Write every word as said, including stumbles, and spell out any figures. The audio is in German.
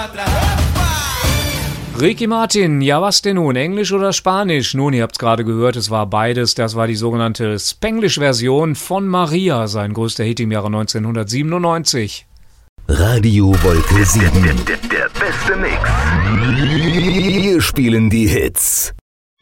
Ricky Martin, ja was denn nun, Englisch oder Spanisch? Nun, ihr habt's gerade gehört, es war beides, das war die sogenannte Spanglish-Version von Maria, sein größter Hit im Jahre neunzehnhundertsiebenundneunzig. Radio Wolke sieben. Der, der, der beste Mix. Wir spielen die Hits.